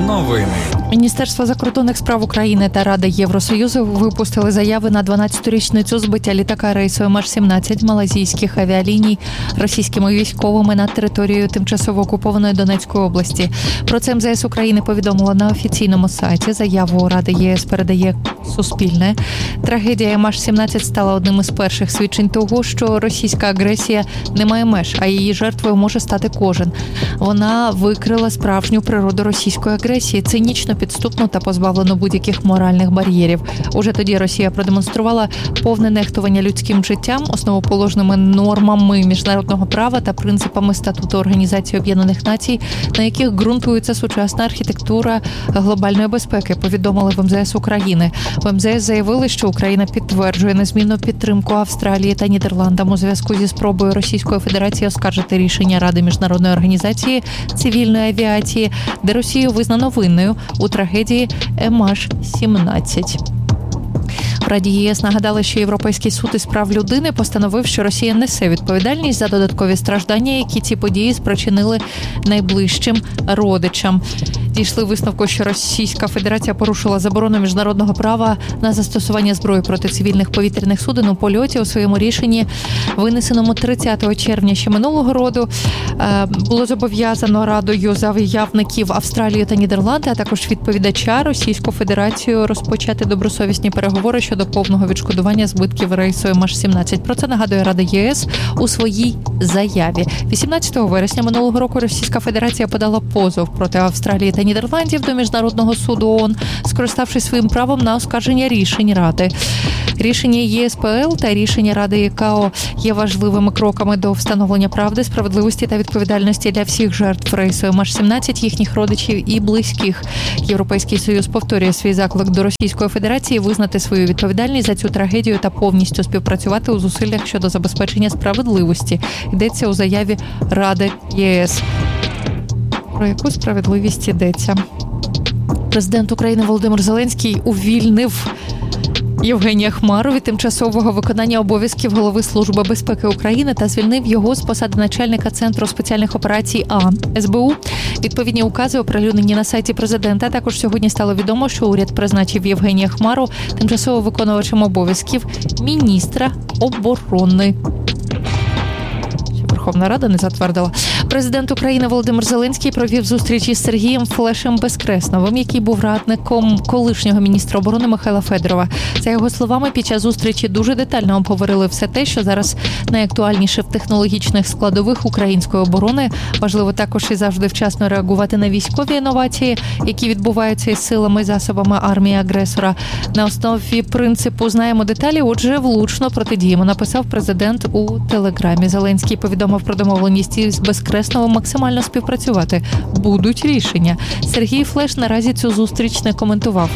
Новини. Міністерство закордонних справ України та Рада Євросоюзу випустили заяви на 12-річницю збиття літака рейсу МН-17 малайзійських авіаліній російськими військовими над територією тимчасово окупованої Донецької області. Про це МЗС України повідомило на офіційному сайті. Заяву Ради ЄС передає Суспільне. Трагедія МН-17 стала одним із перших свідчень того, що російська агресія не має меж, а її жертвою може стати кожен. Вона викрила справжню природу російської агресії, цинічно, підступну та позбавлену будь-яких моральних бар'єрів. Уже тоді Росія продемонструвала повне нехтування людським життям, основоположними нормами міжнародного права та принципами статуту Організації Об'єднаних Націй, на яких ґрунтується сучасна архітектура глобальної безпеки, повідомили в МЗС України. В МЗС заявили, що Україна підтверджує незмінну підтримку Австралії та Нідерландам у зв'язку зі спробою Російської Федерації оскаржити рішення Ради Міжнародної організації цивільної авіації, де Росію визнано винною у трагедії МН-17. В Раді ЄС нагадали, що Європейський суд із прав людини постановив, що Росія несе відповідальність за додаткові страждання, які ці події спричинили найближчим родичам. Дійшли висновку, що Російська Федерація порушила заборону міжнародного права на застосування зброї проти цивільних повітряних суден у польоті. У своєму рішенні, винесеному 30 червня ще минулого року, було зобов'язано Радою заявників Австралії та Нідерланди, а також відповідача Російську Федерацію розпочати добросовісні переговори щодо повного відшкодування збитків рейсу МН-17. Про це нагадує Рада ЄС у своїй заяві. 18 вересня минулого року Російська Федерація подала позов проти Австралії та Нідерландів до Міжнародного суду ООН, скориставшись своїм правом на оскарження рішень Ради. Рішення ЄСПЛ та рішення Ради ІКАО є важливими кроками до встановлення правди, справедливості та відповідальності для всіх жертв рейсу МН-17, їхніх родичів і близьких. Європейський Союз повторює свій заклик до Російської Федерації визнати свою відповідальність за цю трагедію та повністю співпрацювати у зусиллях щодо забезпечення справедливості. Йдеться у заяві Ради ЄС. Про яку справедливість йдеться? Президент України Володимир Зеленський увільнив Євгенія Хмару від тимчасового виконання обов'язків голови Служби безпеки України та звільнив його з посади начальника Центру спеціальних операцій СБУ. Відповідні укази оприлюднені на сайті президента. Також сьогодні стало відомо, що уряд призначив Євгенія Хмару тимчасово виконувачем обов'язків міністра оборони. Верховна Рада не затвердила. Президент України Володимир Зеленський провів зустріч із Сергієм Флешем Безкресновим, який був радником колишнього міністра оборони Михайла Федорова. За його словами, під час зустрічі дуже детально обговорили все те, що зараз найактуальніше в технологічних складових української оборони. Важливо також і завжди вчасно реагувати на військові інновації, які відбуваються із силами і засобами армії агресора. На основі принципу «знаємо деталі, отже, влучно протидіємо», написав президент у телеграмі. Зеленський повідомив про домовленість із Безкресновим максимально співпрацювати. Будуть рішення. Сергій Флеш наразі цю зустріч не коментував.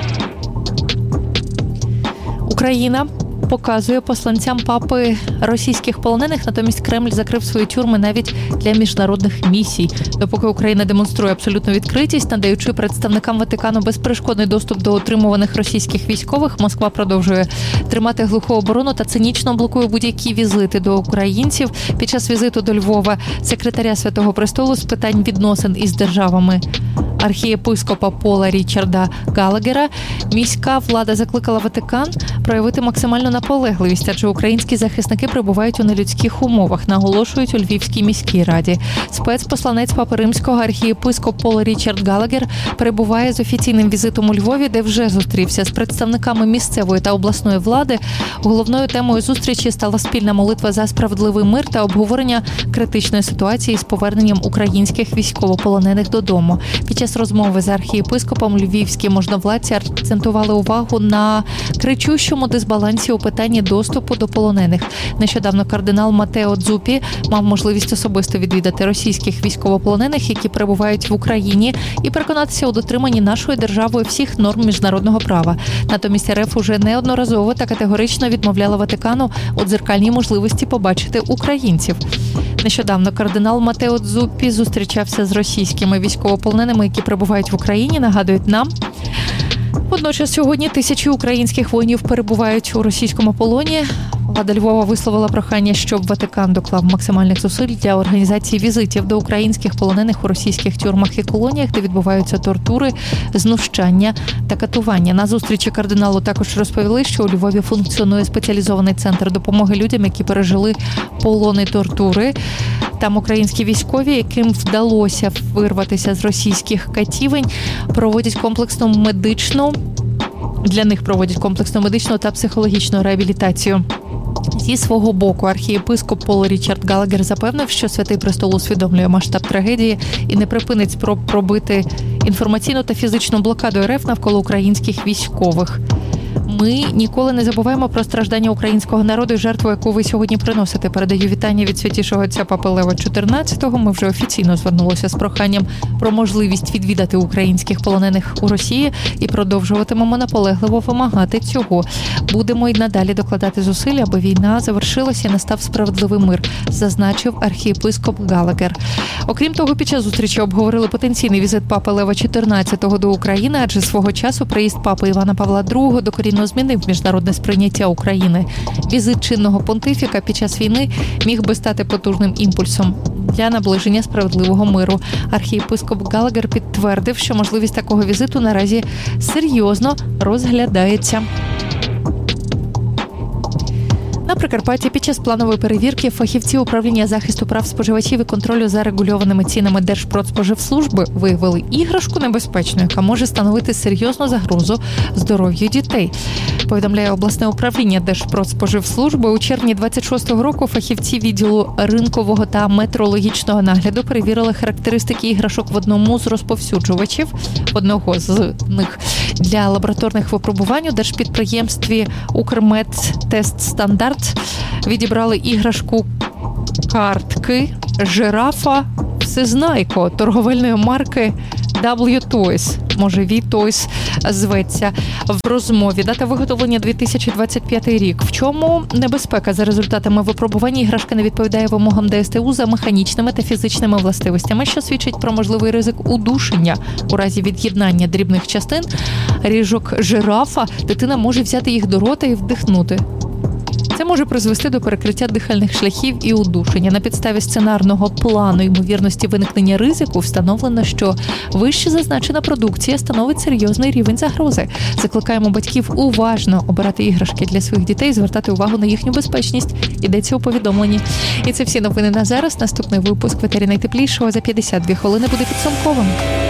Україна показує посланцям папи російських полонених, натомість Кремль закрив свої тюрми навіть для міжнародних місій. Допоки Україна демонструє абсолютну відкритість, надаючи представникам Ватикану безперешкодний доступ до отримуваних російських військових, Москва продовжує тримати глуху оборону та цинічно блокує будь-які візити до українців. Під час візиту до Львова секретаря Святого Престолу з питань відносин із державами архієпископа Пола Річарда Галагера, міська влада закликала Ватикан проявити максимальну наполегливість, адже українські захисники перебувають у нелюдських умовах, наголошують у Львівській міській раді. Спецпосланець Папи Римського архієпископ Пол Річард Галагер перебуває з офіційним візитом у Львові, де вже зустрівся з представниками місцевої та обласної влади. Головною темою зустрічі стала спільна молитва за справедливий мир та обговорення критичної ситуації з поверненням українських військовополонених додому. Під час розмови з архієпископом львівські можновладці акцентували увагу на кричущому дисбалансі у питанні доступу до полонених. Нещодавно кардинал Матео Дзупі мав можливість особисто відвідати російських військовополонених, які перебувають в Україні, і переконатися у дотриманні нашою державою всіх норм міжнародного права. Натомість РФ уже неодноразово та категорично відмовляла Ватикану у дзеркальній можливості побачити українців. Нещодавно кардинал Матео Дзупі зустрічався з російськими військовополоненими, які перебувають в Україні, нагадують нам. Водночас сьогодні тисячі українських воїнів перебувають у російському полоні. Влада Львова висловила прохання, щоб Ватикан доклав максимальних зусиль для організації візитів до українських полонених у російських тюрмах і колоніях, де відбуваються тортури, знущання та катування. На зустрічі кардиналу також розповіли, що у Львові функціонує спеціалізований центр допомоги людям, які пережили полони тортури. Там українські військові, яким вдалося вирватися з російських катівень, проводять для них проводять комплексну медичну та психологічну реабілітацію. Зі свого боку архієпископ Пол Річард Галагер запевнив, що Святий Престол усвідомлює масштаб трагедії і не припинить спроб пробити інформаційну та фізичну блокаду РФ навколо українських військових. Ми ніколи не забуваємо про страждання українського народу і жертву, яку ви сьогодні приносите. Передаю вітання від святішого отця Папи Лева XIV. Ми вже офіційно звернулися з проханням про можливість відвідати українських полонених у Росії і продовжуватимемо наполегливо вимагати цього. Будемо й надалі докладати зусиль, аби війна завершилася і настав справедливий мир, зазначив архієпископ Галагер. Окрім того, під час зустрічі обговорили потенційний візит Папи Лева XIV до України, адже свого часу приїзд Папи Івана Павла II докорінно змінив міжнародне сприйняття України. Візит чинного понтифіка під час війни міг би стати потужним імпульсом для наближення справедливого миру. Архієпископ Галагер підтвердив, що можливість такого візиту наразі серйозно розглядається. На Прикарпатті під час планової перевірки фахівці управління захисту прав споживачів і контролю за регульованими цінами Держпродспоживслужби виявили іграшку небезпечну, яка може становити серйозну загрозу здоров'ю дітей. Повідомляє обласне управління Держпродспоживслужби. У червні 26-го року фахівці відділу ринкового та метрологічного нагляду перевірили характеристики іграшок в одному з розповсюджувачів, одного з них. Для лабораторних випробувань у держпідприємстві «Укрмедтестстандарт» відібрали іграшку картки жирафа Всезнайко торговельної марки W-Toys, може V-Toys зветься, в розмові. Дата виготовлення 2025 рік. В чому небезпека? За результатами випробування іграшка не відповідає вимогам ДСТУ за механічними та фізичними властивостями, що свідчить про можливий ризик удушення. У разі від'єднання дрібних частин ріжок жирафа дитина може взяти їх до рота і вдихнути. Це може призвести до перекриття дихальних шляхів і удушення. На підставі сценарного плану ймовірності виникнення ризику встановлено, що вище зазначена продукція становить серйозний рівень загрози. Закликаємо батьків уважно обирати іграшки для своїх дітей, звертати увагу на їхню безпечність. Йдеться у повідомленні. І це всі новини на зараз. Наступний випуск в етері найтеплішого за 52 хвилини буде підсумковим.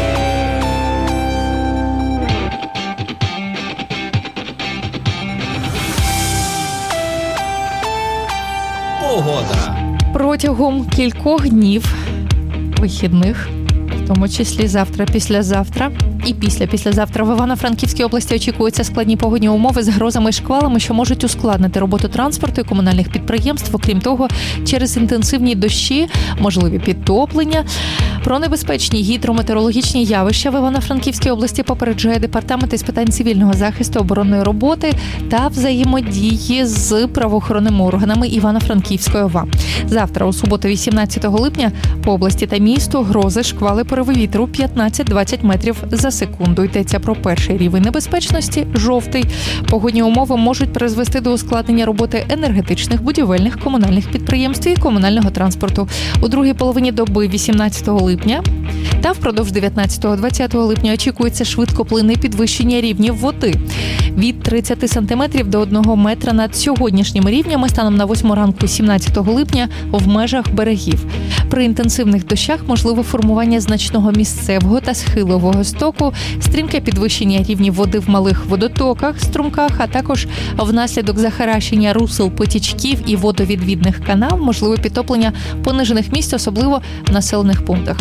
Погода. Протягом кількох днів вихідних, в тому числі завтра, післязавтра і післязавтра в Івано-Франківській області очікуються складні погодні умови з грозами і шквалами, що можуть ускладнити роботу транспорту і комунальних підприємств. Окрім того, через інтенсивні дощі, можливі підтоплення. Про небезпечні гідрометеорологічні явища в Івано-Франківській області попереджає департамент із питань цивільного захисту, оборонної роботи та взаємодії з правоохоронними органами Івано-Франківської ОВА. Завтра, у суботу, 18 липня, по області та місту грози, шквали, пориви вітру 15-20 метрів за секунду. Йдеться про перший рівень небезпечності – жовтий. Погодні умови можуть призвести до ускладнення роботи енергетичних, будівельних, комунальних підприємств і комунального транспорту. У другій половині доби 18 липня та впродовж 19-20 липня очікується швидкоплинне підвищення рівнів води від 30 см до 1 метра над сьогоднішніми рівнями станом на 8 ранку 17 липня в межах берегів. При інтенсивних дощах можливе формування значного місцевого та схилового стоку, стрімке підвищення рівнів води в малих водотоках, струмках, а також внаслідок захаращення русел потічків і водовідвідних канав, можливе підтоплення понижених місць, особливо в населених пунктах.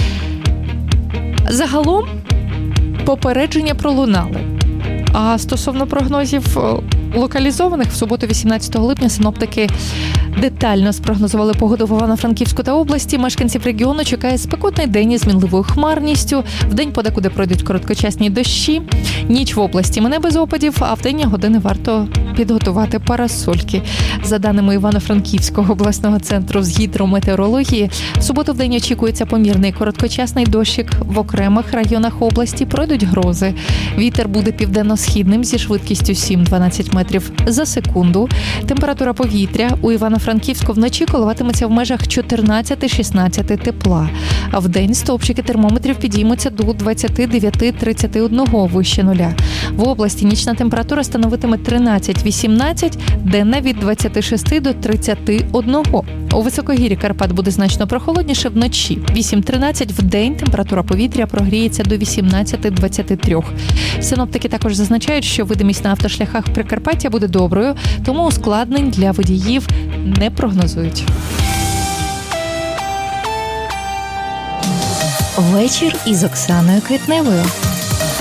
Загалом попередження пролунали. А стосовно прогнозів локалізованих, в суботу 18 липня синоптики Детально спрогнозували погоду в Івано-Франківську та області. Мешканців регіону чекає спекотний день із мінливою хмарністю. Вдень подекуди пройдуть короткочасні дощі. Ніч в області мине без опадів, а в денні години варто підготувати парасольки. За даними Івано-Франківського обласного центру з гідрометеорології, в суботу вдень очікується помірний короткочасний дощик. В окремих районах області пройдуть грози. Вітер буде південно-східним зі швидкістю 7-12 метрів за секунду. Температура повітря у Івано-Франківську вночі коливатиметься в межах 14-16 тепла. А вдень стовпчики термометрів підіймуться до 29-31 вище нуля. В області нічна температура становитиме 13-18, денна від 26 до 31. У високогір'ї Карпат буде значно прохолодніше вночі. 8-13, вдень температура повітря прогріється до 18-23. Синоптики також зазначають, що видимість на автошляхах Прикарпаття буде доброю, тому ускладнень для водіїв не прогнозують. Вечір із Оксаною Квітневою.